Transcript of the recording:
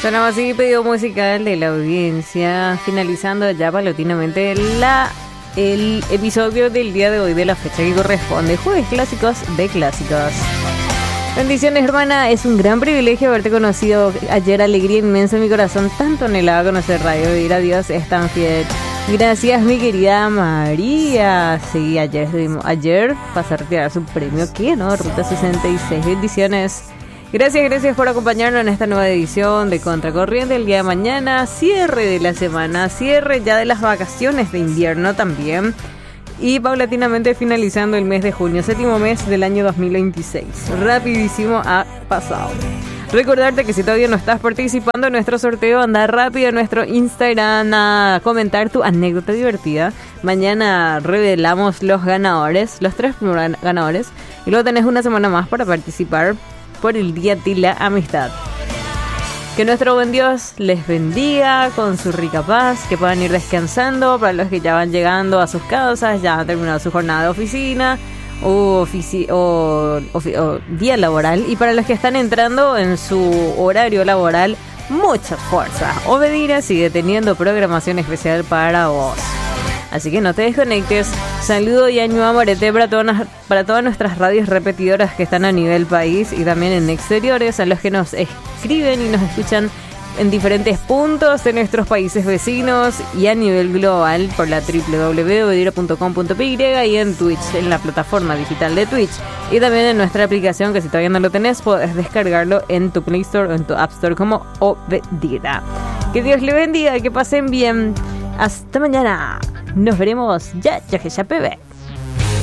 Sonaba así pedido musical de la audiencia, finalizando ya paulatinamente el episodio del día de hoy de la fecha que corresponde, Jueves Clásicos de Clásicos. Bendiciones, hermana, es un gran privilegio haberte conocido ayer, alegría inmensa en mi corazón, tanto anhelaba conocer radio, vivir a Dios es tan fiel. Gracias, mi querida María. Sí, ayer pasó a retirar su premio, ¿qué no? Ruta 66, bendiciones. Gracias por acompañarnos en esta nueva edición de Contracorriente el día de mañana, cierre de la semana, cierre ya de las vacaciones de invierno también y paulatinamente finalizando el mes de junio, séptimo mes del año 2026. Rapidísimo ha pasado. Recordarte que si todavía no estás participando en nuestro sorteo, anda rápido a nuestro Instagram a comentar tu anécdota divertida. Mañana revelamos los ganadores, los 3 primeros ganadores, y luego tenés una semana más para participar por el Día de la Amistad. Que nuestro buen Dios les bendiga con su rica paz, que puedan ir descansando para los que ya van llegando a sus casas, ya han terminado su jornada de oficina o día laboral, y para los que están entrando en su horario laboral, mucha fuerza. Obedira sigue teniendo programación especial para vos. Así que no te desconectes. Saludo y año amorete para todas nuestras radios repetidoras que están a nivel país y también en exteriores, a los que nos escriben y nos escuchan en diferentes puntos de nuestros países vecinos y a nivel global por la www.obedira.com.py y en Twitch, en la plataforma digital de Twitch, y también en nuestra aplicación, que si todavía no lo tenés, podés descargarlo en tu Play Store o en tu App Store como Obedira. Que Dios le bendiga, que pasen bien. Hasta mañana. Nos veremos ya, bebé.